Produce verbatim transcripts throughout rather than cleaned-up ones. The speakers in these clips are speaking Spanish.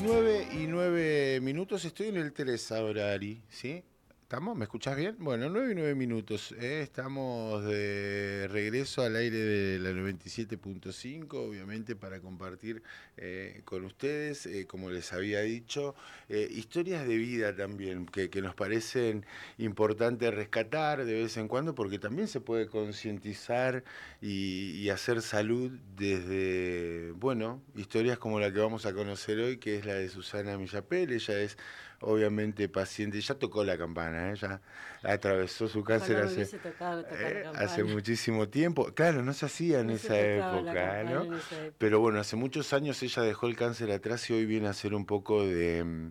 nueve y nueve minutos, estoy en el Teresa ahora, Ari, ¿sí? ¿Estamos? ¿Me escuchás bien? Bueno, nueve y nueve minutos, ¿eh? Estamos de regreso al aire de la noventa y siete punto cinco, obviamente para compartir eh, con ustedes, eh, como les había dicho, eh, historias de vida también, que, que nos parecen importantes rescatar de vez en cuando, porque también se puede concientizar y, y hacer salud desde, bueno, historias como la que vamos a conocer hoy, que es la de Susana Millapel. Ella es obviamente paciente, ya tocó la campana, ¿eh? Ya atravesó su cáncer Ojalá me hace, hubiese tocado tocar la eh, hace campana. muchísimo tiempo. Claro, no se hacía en No se esa tocaba la época, campana ¿no? en esa época. Pero bueno, hace muchos años ella dejó el cáncer atrás y hoy viene a hacer un poco de,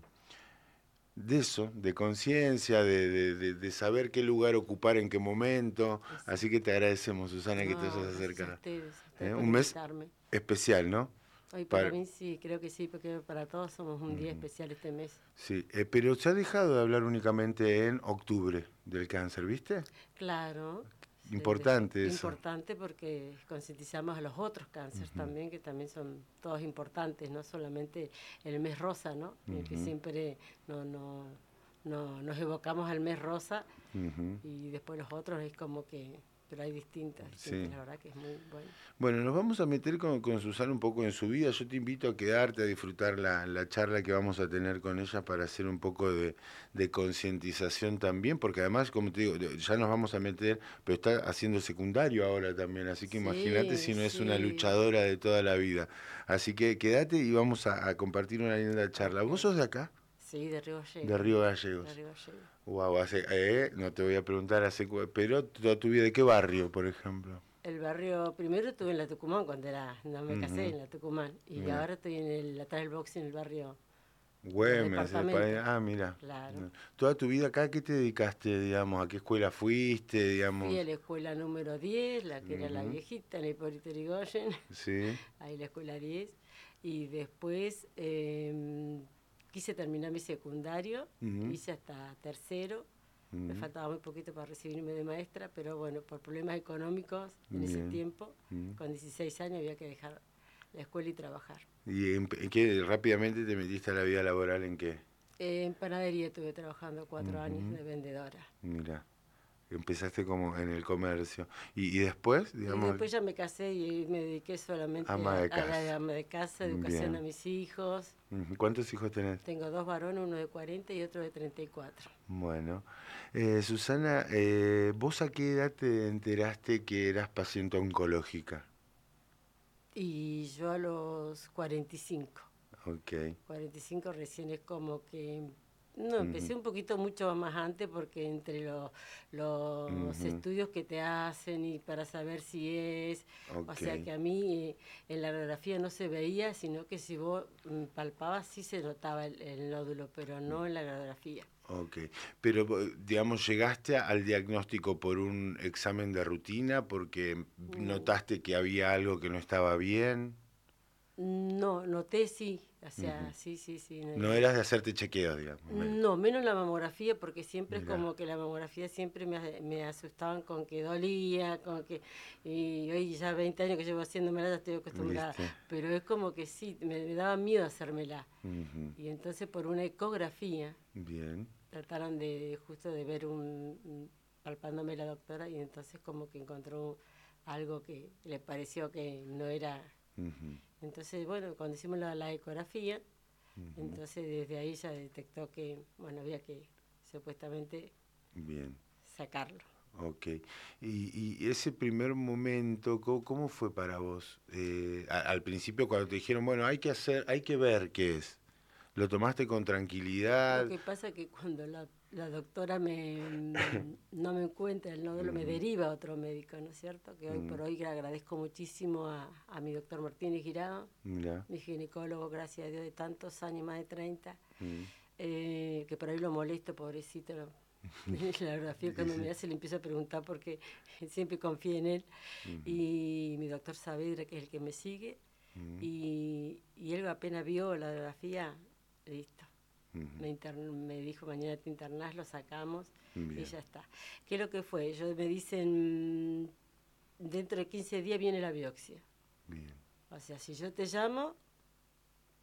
de eso, de conciencia, de, de, de, de saber qué lugar ocupar en qué momento. Así que Exacto. te agradecemos, Susana, que te hayas No, gracias a acercado. ustedes, a ustedes ¿Eh? por Un mes invitarme. especial, ¿no? Hoy para Para, mí sí, creo que sí, porque para todos somos un día especial este mes. sí, eh, pero se ha dejado de hablar únicamente en octubre del cáncer, ¿viste? Claro, se dejó- Importante eso. importante porque concientizamos a los otros cánceres también, que también son todos importantes, no solamente el mes rosa, ¿no? En el que siempre no, no, no, nos evocamos al mes rosa Ujú. y después los otros es como que, pero hay distintas, distintas, Sí. la verdad que es muy bueno. Bueno, nos vamos a meter con, con Susana un poco en su vida. Yo te invito a quedarte, a disfrutar la, la charla que vamos a tener con ella para hacer un poco de, de concientización también, porque además, como te digo, ya nos vamos a meter, pero está haciendo secundario ahora también, así que imagínate Sí, si no es una sí, luchadora de toda la vida. Así que quédate y vamos a, a compartir una linda charla. ok. ¿Vos sos de acá? Sí, de Río De Gallegos, Río de Gallegos. Río Gallegos. Wow, hace, eh, no te voy a preguntar hace, cu- pero toda tu vida, ¿de qué barrio, por ejemplo? El barrio, primero estuve en la Tucumán cuando era, no me casé Ujú. en la Tucumán, y Mira. ahora estoy en el, atrás del box en el barrio, en los Güemes, el país. departamentos. Ah, mira. Claro. Toda tu vida acá, ¿a qué te dedicaste, digamos? ¿A qué escuela fuiste, Fui a digamos? la escuela número diez, la que era la Ujú. viejita, en Hipólito Yrigoyen, Sí. ahí la escuela diez, y después eh, quise terminar mi secundario, Ujú. hice hasta tercero, me Ujú. faltaba muy poquito para recibirme de maestra, pero bueno, por problemas económicos en ese Bien. tiempo, Ujú. con dieciséis años había que dejar la escuela y trabajar. ¿Y en, en qué rápidamente te metiste a la vida laboral en qué? Eh, en panadería estuve trabajando cuatro años Ujú. de vendedora. Mira, empezaste como en el comercio. ¿Y, y después, Y digamos, después ya me casé y me dediqué solamente ama a, de a la casa? ama de casa, educación a Bien. mis hijos. Ujú. ¿Cuántos hijos tenés? Tengo dos varones, uno de cuarenta y otro de treinta y cuatro. Bueno, eh, Susana, eh, ¿vos a qué edad te enteraste que eras paciente oncológica? Y yo a los cuarenta y cinco. Ok. cuarenta y cinco recién es como que... No, Ujú. empecé un poquito mucho más antes porque entre lo- los Ujú. estudios que te hacen y para saber si es, o Ok, sea que a mí eh, en la radiografía no se veía, sino que si vos mm, palpabas sí se notaba el, el nódulo, pero no en la radiografía. ok. Pero, digamos, llegaste al diagnóstico por un examen de rutina, porque Mm, notaste que había algo que no estaba bien. No, noté sí, o Ujú. sea, sí, sí, sí. No eh, eras de hacerte chequeos, digamos, médico. No, menos la mamografía, porque siempre es Mirá. como que la mamografía siempre me, me asustaban con que dolía, con que... Y hoy ya veinte años que llevo haciéndomela, ya estoy acostumbrada. ¿Viste? Pero es como que sí, me, me daba miedo hacérmela. Ujú. Y entonces por una ecografía Bien. trataron de justo de ver un... un- palpándome la doctora y entonces como que encontró algo que le pareció que no era... Ujú. Entonces, bueno, cuando hicimos la, la ecografía, Ujú. entonces desde ahí ya detectó que, bueno, había que supuestamente Bien. sacarlo. Ok. Y, y ese primer momento, ¿cómo, cómo fue para vos? Eh, a- al principio cuando te dijeron, bueno, hay que hacer, hay que ver qué es. ¿Lo tomaste con Lo tranquilidad? que pasa es que cuando la, la doctora me, mm, no me encuentra el nódulo, me Ujú. deriva a otro médico, ¿no es cierto? Que hoy por Mm. hoy le agradezco muchísimo a, a mi doctor Martínez Girado, Mira. mi ginecólogo, gracias a Dios, de tantos años, más de treinta, Mm. eh, que por ahí lo molesto, pobrecito. Lo, la radiografía Y cuando sí. me hace le empiezo a preguntar porque siempre confié en él. Ujú. Y mi doctor Saavedra, que es el que me sigue, Mm. y, y él apenas vio la radiografía, listo. Ujú. Me, intern, me dijo, mañana te internás, lo sacamos y Bien, ya está. ¿Qué es lo que fue? Ellos me dicen, dentro de quince días viene la biopsia. bien. O sea, si yo te llamo,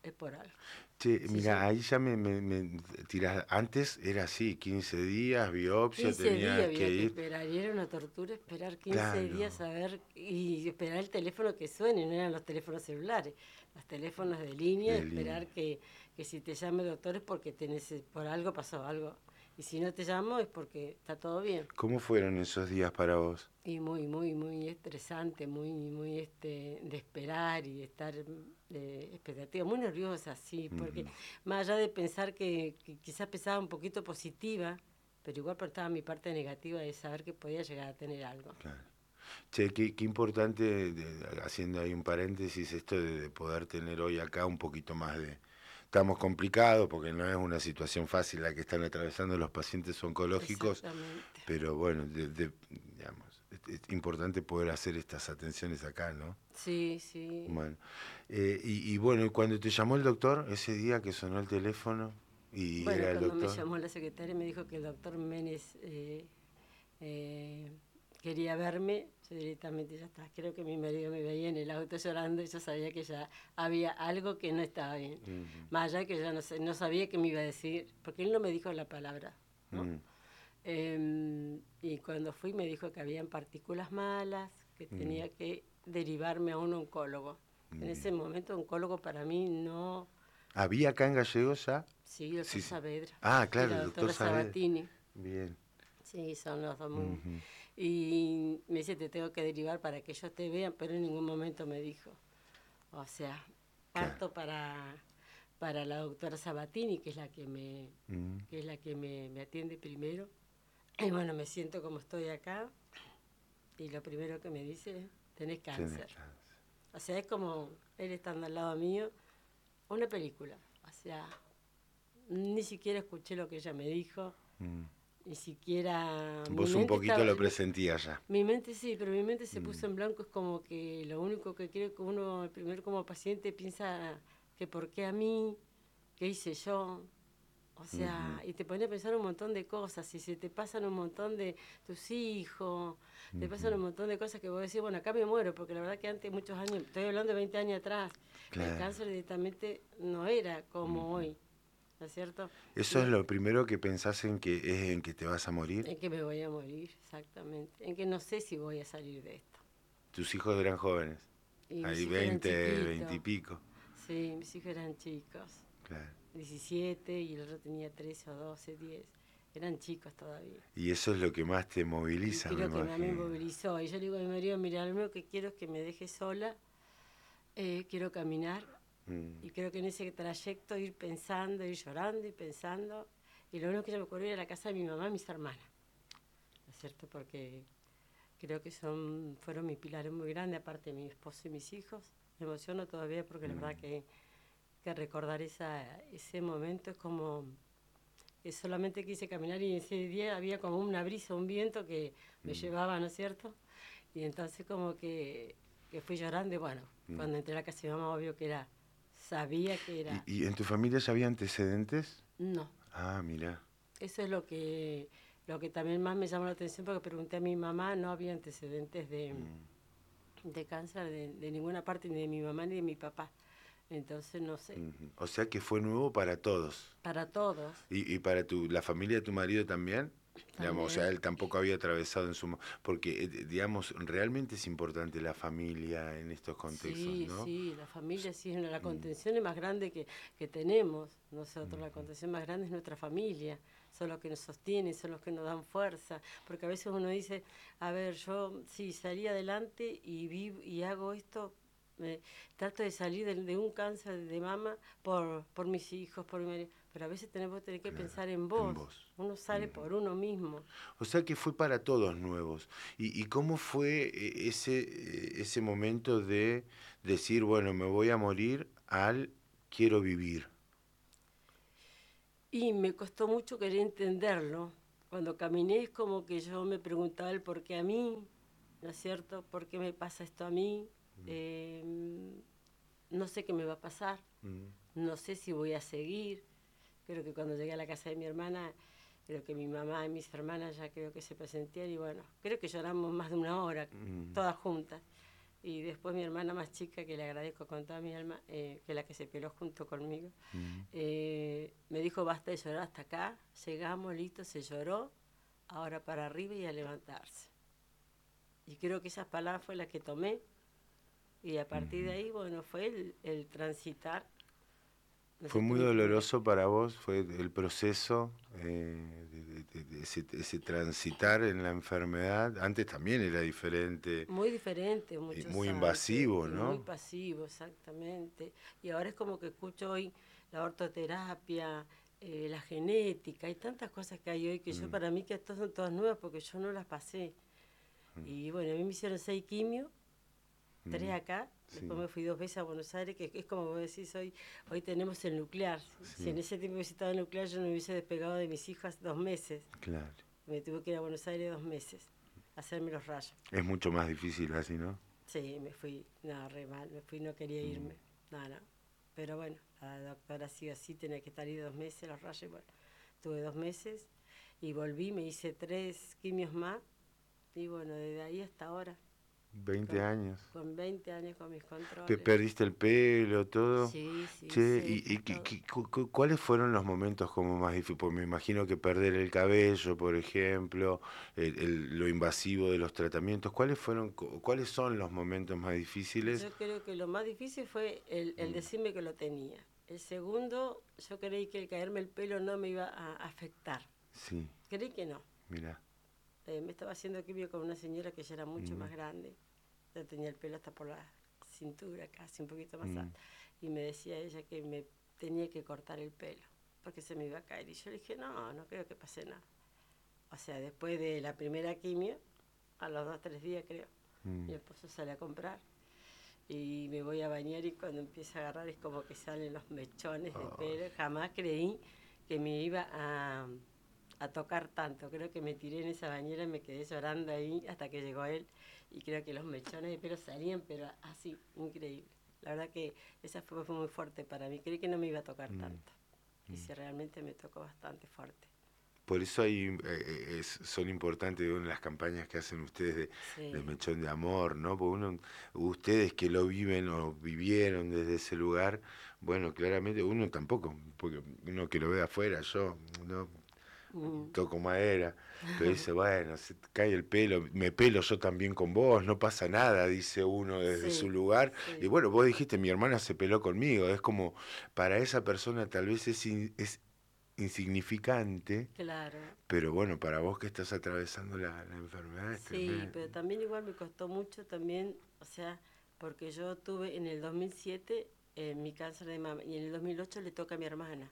es por algo. Che, Si mira, yo, ahí ya me, me, me tirás. Antes era así, quince días, biopsia, quince días tenías que había que ir. esperar, y era una tortura esperar quince días Claro, a ver, y esperar el teléfono que suene, no eran los teléfonos celulares, los teléfonos de línea, de línea. esperar que, que si te llame el doctor es porque tenés, por algo pasó algo, y si no te llamo es porque está todo bien. ¿Cómo fueron esos días para vos? Y muy, muy, muy estresante, muy, muy este, de esperar y estar de expectativa, muy nerviosa, sí, porque Ujú, más allá de pensar que, que quizás pensaba un poquito positiva, pero igual estaba mi parte negativa de saber que podía llegar a tener algo. claro. Che, qué, qué importante, de- haciendo ahí un paréntesis, esto de, de poder tener hoy acá un poquito más de... Estamos complicados porque no es una situación fácil la que están atravesando los pacientes oncológicos, Exactamente. pero bueno, de- de- digamos, es, es importante poder hacer estas atenciones acá, ¿no? Sí, sí. Bueno, eh, y, y bueno, y cuando te llamó el doctor, ese día que sonó el teléfono y Bueno, era el cuando me doctor, llamó la secretaria y me dijo que el doctor Menes eh, eh, quería verme, yo directamente ya está. Creo que mi marido me veía en el auto llorando y yo sabía que ya había algo que no estaba bien. ujú, Más allá que yo no, sé, no sabía qué me iba a decir, porque él no me dijo la palabra, ¿no? mm, Eh, y cuando fui me dijo que habían partículas malas, que mm, tenía que derivarme a un oncólogo. En bien. ese momento oncólogo para mí no, ¿Había acá en Gallegos ya? sí, el doctor Sí, sí. Saavedra Ah, y claro, la el doctor doctora Saavedra. Sabatini. Bien. Sí, son los dos muy... Ujú, Y me dice, te tengo que derivar para que ellos te vean, pero en ningún momento me dijo. O sea, claro. parto para, para la doctora Sabatini, que es la que me, Mm, que es la que me, me atiende primero. Y bueno, me siento como estoy acá, y lo primero que me dice, tenés tenés cáncer. cáncer. O sea, es como él estando al lado mío, una película. O sea, ni siquiera escuché lo que ella me dijo, Mm. ni siquiera mi Vos un mente poquito estaba, lo mi, presentías ya. mi mente sí, pero mi mente se Mm, puso en blanco. Es como que lo único que creo que uno, el primero como paciente, piensa que por qué a mí, qué hice yo. O ujú, sea, y te pone a pensar un montón de cosas, y se te pasan un montón de tus hijos, te pasan ujú. un montón de cosas que vos decís, bueno, acá me muero, porque la verdad que antes, muchos años, estoy hablando de veinte años atrás, el Claro. cáncer directamente no era como Ujú. hoy, ¿no es cierto? Eso No, es lo primero que pensás en que es en que te vas a morir. en que me voy a morir, exactamente, en que no sé si voy a salir de esto. Tus hijos eran jóvenes. Y mis Ahí hijos eran veinte, veinte y chiquitos, pico. sí, mis hijos eran chicos, Claro. diecisiete y el otro tenía trece o doce, diez, eran chicos todavía. Y eso es lo que más te Y moviliza, me creo que más me imagino. movilizó. Y yo le digo a mi marido, mira, lo único que quiero es que me deje sola, eh, quiero caminar, Mm, y creo que en ese trayecto ir pensando, ir llorando y pensando, y lo único que yo me ocurrió era la casa de mi mamá y mis hermanas, ¿no es cierto? Porque creo que son fueron mis pilares muy grandes, aparte de mi esposo y mis hijos. Me emociono todavía porque la verdad mm, que, que recordar esa, ese momento es como que solamente quise caminar, y ese día había como una brisa, un viento que me mm, llevaba, ¿no es cierto? Y entonces como que, que fui llorando, y bueno, mm. cuando entré a la casa de mi mamá, obvio que era, sabía que ¿Y, era, y en tu familia ya había antecedentes? no. Ah, mira. Eso es lo que, lo que también más me llamó la atención, porque pregunté a mi mamá, no había antecedentes de, de cáncer de, de ninguna parte, ni de mi mamá ni de mi papá. Entonces, no sé, O sea que fue nuevo para todos. para todos ¿Y, y para tu, la familia de tu marido también? Digamos, o sea, también. él tampoco había atravesado en su... mo- Porque, eh, digamos, realmente es importante la familia en estos contextos, Sí, ¿no? sí, la familia sí, es la Mm, contención es más grande que, que tenemos nosotros, la contención más grande es nuestra familia, son los que nos sostienen, son los que nos dan fuerza, porque a veces uno dice, a ver, yo sí salí adelante y vivo y hago esto, eh, trato de salir de, de un cáncer de mama por, por mis hijos, por mi marido, pero a veces tenemos tener que claro, pensar en en vos, vos. uno sale Ujú. por uno mismo. O sea que fue para todos nuevos. ¿Y, y cómo fue eh, ese, eh, ese momento de decir, bueno, me voy a morir al quiero vivir? Y me costó mucho querer entenderlo. Cuando caminé es como que yo me preguntaba el por qué a mí, ¿no es cierto? ¿Por qué me pasa esto a mí? Eh, no sé qué me va a pasar, Mm, no sé si voy a seguir. Creo que cuando llegué a la casa de mi hermana, creo que mi mamá y mis hermanas ya creo que se presentaron, y bueno, creo que lloramos más de una hora, mm, todas juntas. Y después mi hermana más chica, que le agradezco con toda mi alma, eh, que es la que se peló junto conmigo, mm. eh, me dijo, basta de llorar hasta acá, llegamos, listo, se lloró, ahora para arriba y a levantarse. Y creo que esas palabras fue las que tomé, y a partir uh-huh. de ahí, bueno, fue el, el transitar. No ¿Fue muy doloroso que... para vos? ¿Fue el proceso, eh, de, de, de ese, ese transitar en la enfermedad? Antes también era diferente. Muy diferente, muchos muy invasivo, antes, ¿no? Muy pasivo, exactamente. Y ahora es como que escucho hoy la ortoterapia, eh, la genética, hay tantas cosas que hay hoy que mm. yo para mí que estas son todas nuevas porque yo no las pasé. Mm. Y bueno, a mí me hicieron seis quimios, tres acá, sí. Después me fui dos veces a Buenos Aires, que es como vos decís, hoy, hoy tenemos el nuclear. Sí. Si en ese tiempo hubiese estado el nuclear, yo no me hubiese despegado de mis hijas dos meses. Claro. Me tuve que ir a Buenos Aires dos meses a hacerme los rayos. Es mucho más difícil así, ¿no? Sí, me fui, no, re mal, me fui, no quería irme, mm. no, no. Pero bueno, la doctora sí o sí tenía que estar ahí dos meses, los rayos, bueno, tuve dos meses y volví, me hice tres quimios más y bueno, desde ahí hasta ahora. veinte con, años. Con veinte años con mis controles. ¿Te perdiste el pelo, todo? Sí, sí. Che, sí ¿y, y qué, cu, cuáles fueron los momentos como más difíciles? Pues me imagino que perder el cabello, por ejemplo, el, el, lo invasivo de los tratamientos. ¿Cuáles fueron, cuáles son los momentos más difíciles? Yo creo que lo más difícil fue el, el decirme que lo tenía. El segundo, yo creí que el caerme el pelo no me iba a afectar. Sí. Creí que no. Mira. Eh, me estaba haciendo quimio con una señora que ya era mucho mm. más grande. Ya tenía el pelo hasta por la cintura, casi un poquito más mm. alto. Y me decía ella que me tenía que cortar el pelo, porque se me iba a caer. Y yo le dije, no, no creo que pase nada. O sea, después de la primera quimio, a los dos, tres días creo, mm. mi esposo sale a comprar. Y me voy a bañar y cuando empieza a agarrar es como que salen los mechones de pelo. Jamás creí que me iba a... a tocar tanto, creo que me tiré en esa bañera y me quedé llorando ahí hasta que llegó él y creo que los mechones de pelo salían, pero así, increíble. La verdad que esa fue, fue muy fuerte para mí, creí que no me iba a tocar mm. tanto y si realmente me tocó bastante fuerte. Por eso hay, eh, es, son importantes ¿no? las campañas que hacen ustedes de, sí. de Mechón de Amor, ¿no? Porque uno, ustedes que lo viven o vivieron desde ese lugar, bueno, claramente uno tampoco, porque uno que lo ve afuera, yo, ¿no? Mm. Toco madera, pero dice, bueno, se cae el pelo, me pelo yo también con vos, no pasa nada, dice uno desde sí, su lugar. Sí. Y bueno, vos dijiste, mi hermana se peló conmigo, es como, para esa persona tal vez es, in, es insignificante, claro. Pero bueno, para vos que estás atravesando la, la enfermedad. Sí, tremendo. Pero también igual me costó mucho también, o sea, porque yo tuve en el dos mil siete eh, mi cáncer de mama y en el dos mil ocho le toca a mi hermana,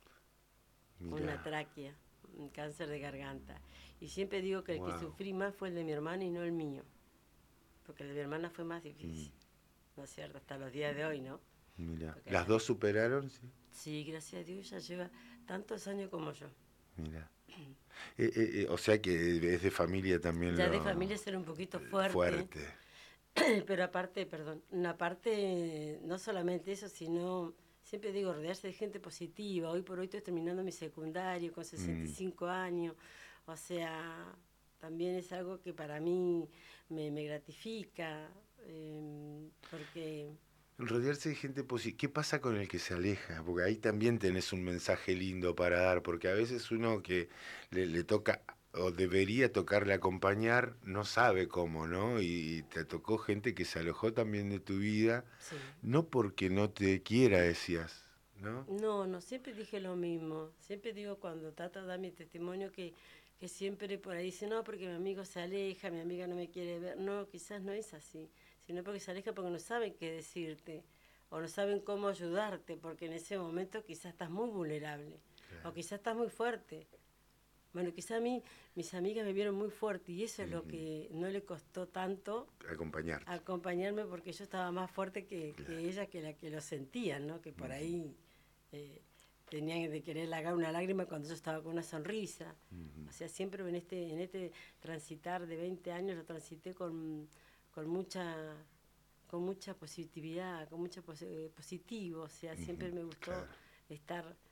Mirá. una tráquea. Un cáncer de garganta. Y siempre digo que el wow. que sufrí más fue el de mi hermana y no el mío. Porque el de mi hermana fue más difícil. Mm. ¿No es cierto? Hasta los días de hoy, ¿no? Mira. ¿Las dos superaron? Sí. Sí, gracias a Dios, ella lleva tantos años como yo. Mira. eh, eh, o sea que es de familia también. Ya lo... de familia ser un poquito fuerte. Fuerte. Pero aparte, perdón, una parte, no solamente eso, sino... Siempre digo, rodearse de gente positiva. Hoy por hoy estoy terminando mi secundario con sesenta y cinco mm. años. O sea, también es algo que para mí me, me gratifica. Eh, porque... Rodearse de gente positiva. ¿Qué pasa con el que se aleja? Porque ahí también tenés un mensaje lindo para dar. Porque a veces uno que le, le toca o debería tocarle acompañar, no sabe cómo, ¿no? Y, y te tocó gente que se alejó también de tu vida. Sí. No porque no te quiera, decías, ¿no? No, no, siempre dije lo mismo. Siempre digo cuando trato de dar mi testimonio que, que siempre por ahí dice, no, porque mi amigo se aleja, mi amiga no me quiere ver. No, quizás no es así, sino porque se aleja porque no saben qué decirte o no saben cómo ayudarte, porque en ese momento quizás estás muy vulnerable claro. o quizás estás muy fuerte. Bueno, quizá a mí, mis amigas me vieron muy fuerte y eso uh-huh. es lo que no le costó tanto acompañarte. acompañarme porque yo estaba más fuerte que, claro. que ella, que la que lo sentían, ¿no? Que por uh-huh. ahí eh, tenían de querer largar una lágrima cuando yo estaba con una sonrisa. Uh-huh. O sea, siempre en este, en este transitar de veinte años lo transité con, con mucha con mucha positividad, con mucho pos- positivo. O sea, uh-huh. siempre me gustó claro. estar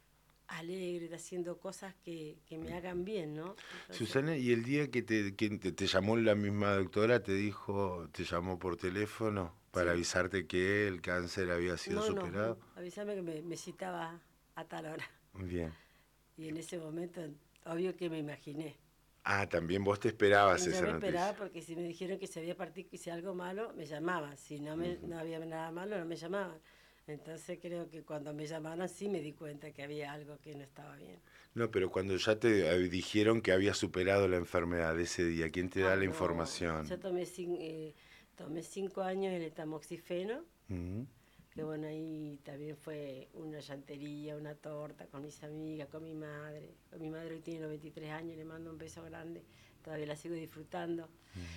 alegre, haciendo cosas que, que me hagan bien, ¿no? Entonces, Susana, ¿y el día que te, que te, te llamó la misma doctora, te dijo, te llamó por teléfono para sí, avisarte que el cáncer había sido no, no, superado? no, avísame que me, me citaba a tal hora. Bien. Y en ese momento, obvio que me imaginé. Ah, también vos te esperabas Y yo esa me esperaba noticia. porque si me dijeron que se había partido, que hice algo malo, me llamaban. Si no, me, Ujú. no había nada malo, no me llamaban. Entonces creo que cuando me llamaron sí me di cuenta que había algo que no estaba bien. No, pero cuando ya te eh, dijeron que había superado la enfermedad ese día, ¿quién te da Ah, la no. Yo información? tomé, cin- eh, tomé cinco años el tamoxifeno, Ujú. que bueno, ahí también fue una llantería, una torta con mis amigas, con mi madre. Con mi madre hoy tiene noventa y tres años, le mando un beso grande, todavía la sigo disfrutando.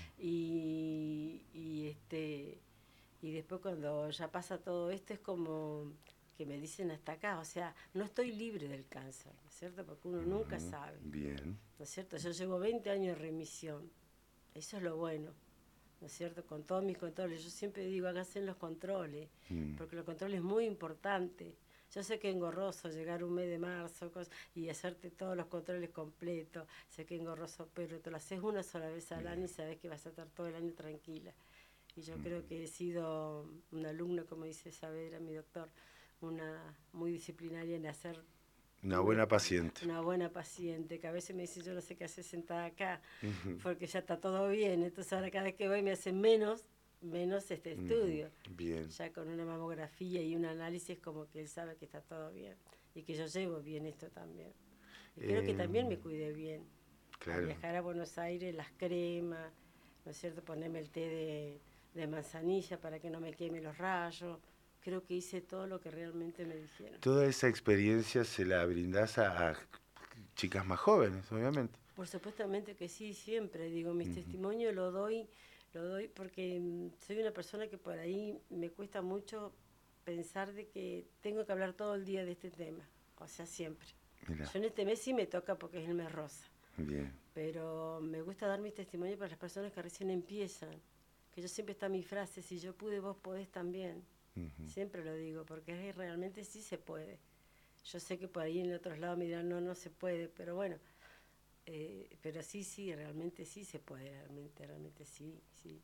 Y, y este y después cuando ya pasa todo esto es como que me dicen hasta acá, o sea, no estoy libre del cáncer, ¿no es cierto? Porque uno nunca Ujú. sabe, Bien. ¿no es cierto? Yo llevo veinte años de remisión, eso es lo bueno, ¿no es cierto? Con todos mis controles, yo siempre digo, háganse los controles, Mm. porque los controles es muy importante. Yo sé que es engorroso llegar un mes de marzo cos- y hacerte todos los controles completos, sé que es engorroso, pero te lo haces una sola vez al año y sabes que vas a estar todo el año tranquila. Y yo creo que he sido una alumna, como dice Saavedra, mi doctor, una muy disciplinaria en hacer Una una, buena paciente. una buena paciente, que a veces me dicen, yo no sé qué hacer sentada acá, Ujú. porque ya está todo bien. Entonces ahora cada vez que voy me hacen menos, menos este Ujú. estudio. Bien. Ya con una mamografía y un análisis como que él sabe que está todo bien. Y que yo llevo bien esto también. Y creo que Eh, también me cuidé bien. Al claro. viajar a Buenos Aires, las cremas, ¿no es cierto? Ponerme el té de, de manzanilla para que no me queme los rayos. Creo que hice todo lo que realmente me dijeron. Toda esa experiencia se la brindás a, a chicas más jóvenes, obviamente. Por supuestamente que sí, siempre digo, mis Ujú. testimonios lo doy, lo doy porque mm, soy una persona que por ahí me cuesta mucho pensar de que tengo que hablar todo el día de este tema, o sea, siempre. Mira, Yo en este mes sí me toca porque es el mes rosa, bien. pero me gusta dar mis testimonios para las personas que recién empiezan, que yo siempre está mi frase, si yo pude, vos podés también. Ujú. Siempre lo digo, porque es, realmente sí se puede. Yo sé que por ahí en otros lados me dirán, no, no se puede, pero bueno, eh, pero sí, sí, realmente sí se puede, realmente, realmente sí, sí.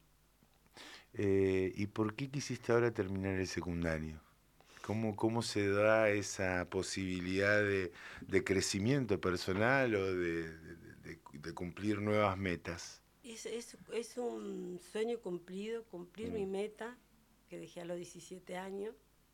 Eh, ¿y por qué quisiste ahora terminar el secundario? ¿Cómo, cómo se da esa posibilidad de, de crecimiento personal o de, de- de- de cumplir nuevas metas? Es, es, es un sueño cumplido, cumplir Mm. mi meta, que dejé a los diecisiete años,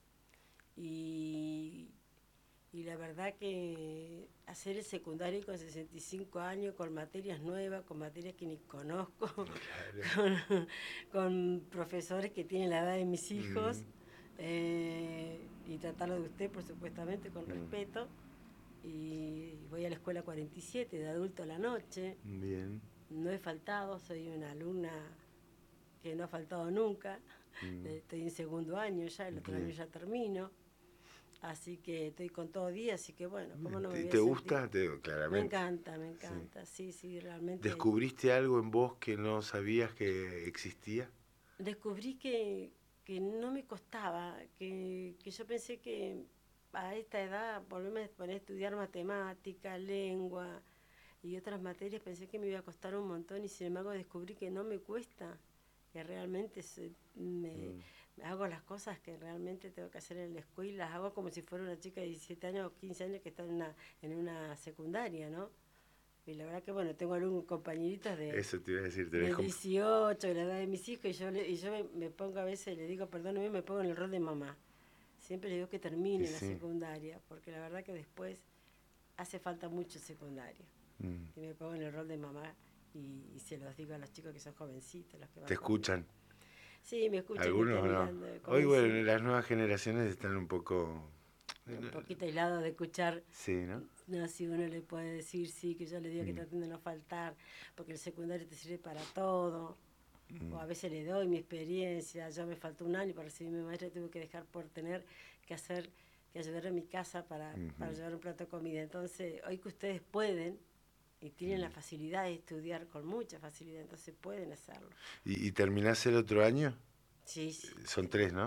y, y la verdad que hacer el secundario con sesenta y cinco años, con materias nuevas, con materias que ni conozco, Claro. con, con profesores que tienen la edad de mis hijos, Mm, eh, y tratarlo de usted, por supuestamente, con mm. respeto. Y voy a la escuela cuarenta y siete de adulto a la noche. Bien. No he faltado, soy una alumna que no ha faltado nunca. Mm. Estoy en segundo año ya, el otro año Bien. ya termino. Así que estoy con todo día, así que bueno, ¿cómo Bien. no me ¿Te, voy a te sentir? gusta? Te- Me claramente. encanta, me Sí. encanta. Sí, sí, realmente hay. ¿Descubriste algo en vos que no sabías que existía? Descubrí que, que no me costaba, que, que yo pensé que a esta edad volverme a poner a estudiar matemática, lengua y otras materias, pensé que me iba a costar un montón y sin embargo descubrí que no me cuesta, que realmente se- me, Mm. hago las cosas que realmente tengo que hacer en la escuela, las hago como si fuera una chica de diecisiete años o quince años que está en una, en una secundaria, ¿no? Y la verdad que bueno, tengo algunos compañeritos de, Eso te iba a decir, tenés de comp- dieciocho, de la edad de mis hijos, y yo, le, y yo me, me pongo a veces, le digo, perdóname, me pongo en el rol de mamá. Siempre le digo que Y termine la sí. secundaria, porque la verdad que después hace falta mucho el secundario. Mm. Y me pongo en el rol de mamá y, y se los digo a los chicos que son jovencitos, los que ¿Te van conmigo. escuchan? Sí, me escuchan, me Algunos o quedan no. mirando, como Hoy, bueno, diciendo, las nuevas generaciones están un poco... un poquito aislado de escuchar. Sí, ¿no? No, si uno le puede decir, sí, que yo le digo que Mm, traten de no faltar, porque el secundario te sirve para todo. O mm, a veces le doy mi experiencia. Yo me faltó un año para recibir mi maestra y tuve que dejar por tener que hacer, que ayudar en mi casa para, para ujú, llevar un plato de comida. Entonces, hoy que ustedes pueden y tienen la mm. facilidad de estudiar con mucha facilidad, entonces pueden hacerlo. ¿Y, y terminás el otro año? Sí, sí, Son sí. tres, ¿no?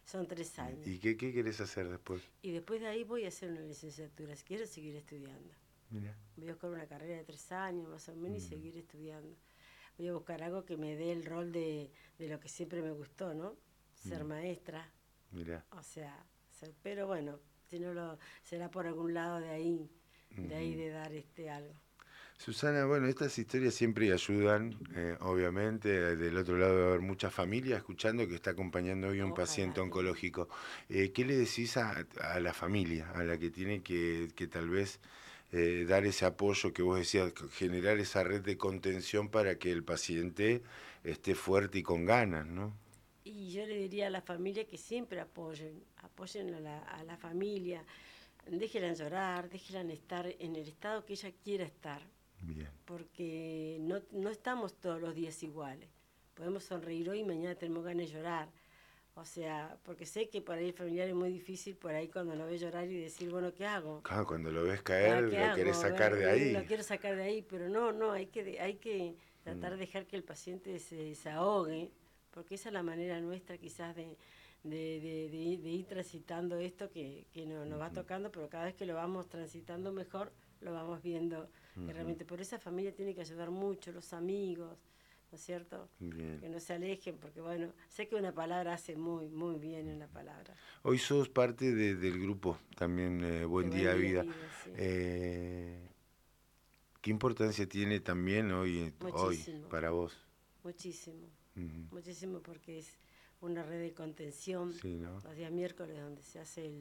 Son tres años. ¿Y qué, qué querés hacer después? Y después de ahí voy a hacer una licenciatura, quiero seguir estudiando. Mira. Voy a buscar una carrera de tres años más o menos mm. y seguir estudiando. Voy a buscar algo que me dé el rol de, de lo que siempre me gustó, ¿no? Ser mm. maestra. Mira. O sea, ser, pero bueno, si no lo será por algún lado de ahí, de ahí de dar este algo. Susana, bueno, estas historias siempre ayudan, eh, obviamente, del otro lado va a haber mucha familia escuchando que está acompañando hoy a un Ojalá, paciente oncológico. Eh, ¿Qué le decís a, a la familia, a la que tiene que, que tal vez eh, dar ese apoyo que vos decías, generar esa red de contención para que el paciente esté fuerte y con ganas, ¿no? Y yo le diría a la familia que siempre apoyen, apoyen a la, a la familia, déjenla llorar, déjenla estar en el estado que ella quiera estar. Bien. Porque no, no estamos todos los días iguales. Podemos sonreír hoy y mañana tenemos ganas de llorar. O sea, porque sé que para el familiar es muy difícil por ahí cuando lo ves llorar y decir, bueno, ¿qué hago? Claro, cuando lo ves caer, lo hago? querés sacar de ahí. Lo quiero sacar de ahí, pero no, no, hay que, hay que tratar de dejar que el paciente se desahogue, porque esa es la manera nuestra quizás de, de, de, de, de ir transitando esto que, que no, nos va tocando, pero cada vez que lo vamos transitando mejor, lo vamos viendo. Que realmente por esa familia tiene que ayudar mucho, los amigos, ¿no es cierto? Bien. Que no se alejen, porque bueno, sé que una palabra hace muy, muy bien en la palabra. Hoy sos parte de, del grupo también, eh, Buen Día Buen Vida. vida, sí. eh, ¿Qué importancia tiene también hoy, hoy para vos? Muchísimo, uh-huh. muchísimo, porque es una red de contención, sí, ¿no? Los días miércoles donde se hace el...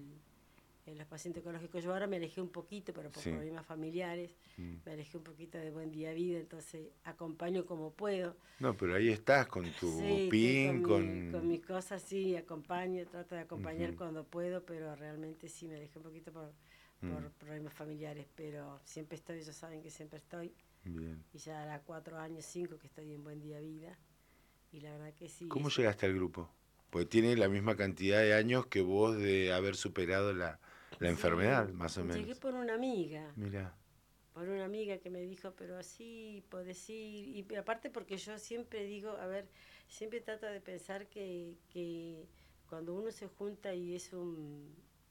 en los pacientes oncológicos. Yo ahora me alejé un poquito, pero por sí. problemas familiares, mm. me alejé un poquito de Buen Día Vida, entonces acompaño como puedo. No, pero ahí estás con tu sí, pin, con, con... Mi, con mis cosas, sí, acompaño, trato de acompañar uh-huh. cuando puedo, pero realmente sí me alejé un poquito por, mm. por problemas familiares, pero siempre estoy, ellos saben que siempre estoy. Bien. Y ya hará cuatro años, cinco que estoy en Buen Día Vida, y la verdad que sí. ¿Cómo llegaste al grupo? Porque tiene la misma cantidad de años que vos de haber superado la... La enfermedad, sí, más o menos. Llegué por una amiga. Mirá. Por una amiga que me dijo, pero así podés ir. Y aparte porque yo siempre digo, a ver, siempre trato de pensar que, que cuando uno se junta y es un,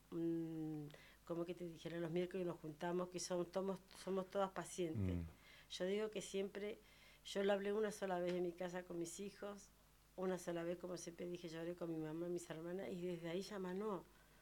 un como que te dijera, los miércoles nos juntamos, que son, somos, somos todas pacientes. Mm. Yo digo que siempre, yo lo hablé una sola vez en mi casa con mis hijos, una sola vez, como siempre dije, lloré con mi mamá y mis hermanas, y desde ahí ya manó.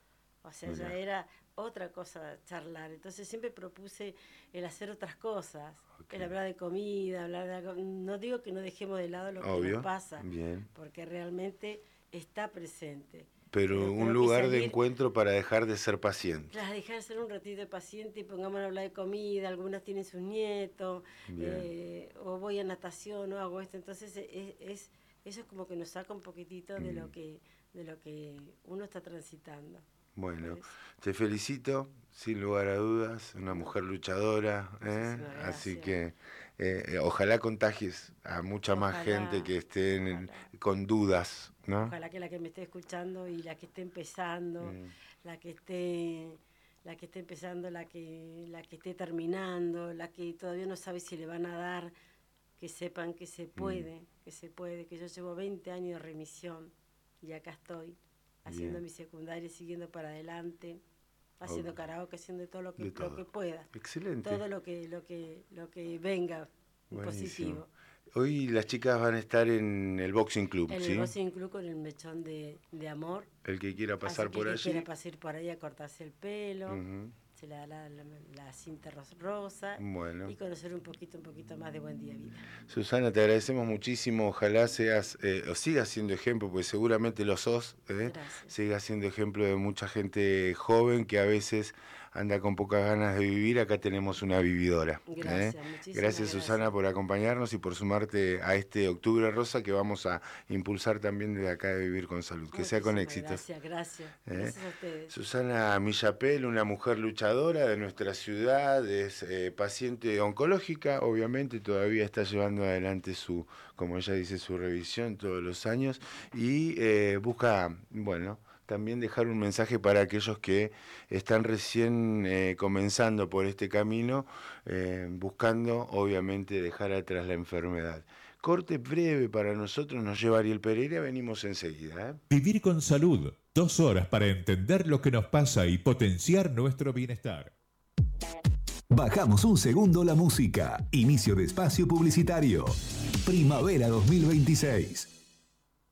O sea, Mira. ya era otra cosa charlar. Entonces siempre propuse el hacer otras cosas, okay. el hablar de comida, hablar de algo. No digo que no dejemos de lado lo Obvio. que nos pasa, Bien. porque realmente está presente. Pero, Pero un lugar salir, de encuentro para dejar de ser paciente. Claro, dejar de ser un ratito de paciente y pongamos a hablar de comida, algunas tienen sus nietos, eh, o voy a natación o hago esto. Entonces es, es, eso es como que nos saca un poquitito mm. de lo que de lo que uno está transitando. Bueno, te felicito, sin lugar a dudas, una mujer luchadora, ¿eh? Así que eh, ojalá contagies a mucha ojalá, más gente que esté en, con dudas, ¿no? Ojalá que la que me esté escuchando y la que esté empezando, mm. la que esté, la que esté empezando, la que, la que esté terminando, la que todavía no sabe si le van a dar, que sepan que se puede, mm. que se puede, que yo llevo veinte años de remisión y acá estoy. Haciendo Bien. mi secundaria, siguiendo para adelante, haciendo oh. karaoke, haciendo todo lo que, todo. lo que pueda. Excelente. Todo lo que, lo que, lo que venga Buenísimo. positivo. Hoy las chicas van a estar en el Boxing Club, en ¿sí? En el Boxing Club con el mechón de, de amor. El que quiera pasar Así que por el allí. que quiera pasar por ahí a cortarse el pelo. Uh-huh. Se le da la, la, la cinta rosa bueno. y conocer un poquito, un poquito más de Buen Día Vida. Susana, te agradecemos muchísimo. Ojalá seas eh, o sigas siendo ejemplo, porque seguramente lo sos. ¿eh? Sigas siendo ejemplo de mucha gente joven que a veces anda con pocas ganas de vivir. Acá tenemos una vividora. Gracias, ¿eh? muchísimas gracias, Susana, gracias. por acompañarnos y por sumarte a este Octubre Rosa que vamos a impulsar también desde acá de Vivir con Salud. Que muchísimas sea con éxito. Gracias, gracias. ¿eh? Gracias a ustedes. Susana Millapel, una mujer luchadora de nuestra ciudad, es eh, paciente oncológica, obviamente todavía está llevando adelante su, como ella dice, su revisión todos los años y eh, busca, bueno, también dejar un mensaje para aquellos que están recién eh, comenzando por este camino, eh, buscando obviamente dejar atrás la enfermedad. corte breve para nosotros nos lleva Ariel Pereira, venimos enseguida. ¿eh? Vivir con salud, dos horas para entender lo que nos pasa y potenciar nuestro bienestar. Bajamos un segundo la música. Inicio de espacio publicitario. Primavera dos mil veintiséis.